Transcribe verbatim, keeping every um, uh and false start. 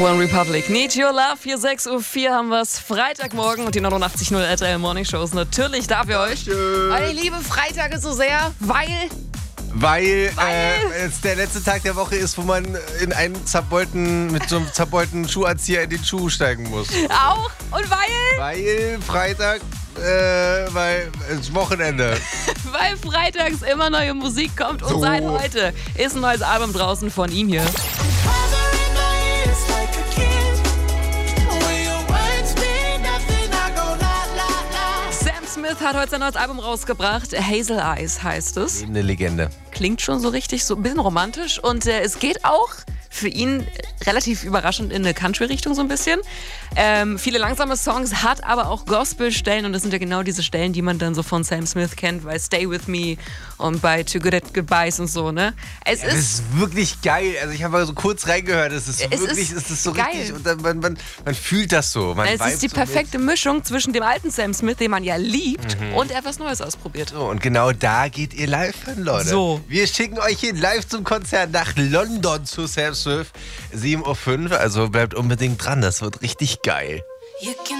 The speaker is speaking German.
One Republic, Need Your Love. Hier sechs Uhr vier haben wir es. Freitagmorgen und die neunundachtzig Komma null R T L Morning Show ist natürlich da für euch. Weil ich liebe Freitage so sehr, weil... Weil, Weil äh, es der letzte Tag der Woche ist, wo man in einen zerbeulten, mit so einem zerbeulten Schuhanzieher in den Schuh steigen muss. Auch und weil... Weil Freitag, äh, weil es Wochenende. Weil freitags immer neue Musik kommt und So. seit heute ist ein neues Album draußen von ihm hier. Sam Smith hat heute sein neues Album rausgebracht. Hazel Eyes heißt es. Eine Legende. Klingt schon so richtig, so ein bisschen romantisch. Und äh, es geht auch für ihn relativ überraschend in eine Country-Richtung so ein bisschen. Ähm, viele langsame Songs, hat aber auch Gospel-Stellen. Und das sind ja genau diese Stellen, die man dann so von Sam Smith kennt, bei Stay With Me und bei Too Good at Goodbyes und so, ne? Es Ja, das ist... ist wirklich geil. Also ich habe mal so kurz reingehört. Es ist Es wirklich, ist es ist so geil. richtig. Und dann, man, man, man fühlt das so. Man Es vibet ist die so perfekte Mischung zwischen dem alten Sam Smith, den man ja liebt, Mhm. und etwas Neues ausprobiert. So, und genau da geht ihr live hin, Leute. So. Wir schicken euch hin live zum Konzert nach London zu Sam Smith. sieben Uhr fünf, also bleibt unbedingt dran. Das wird richtig geil. You can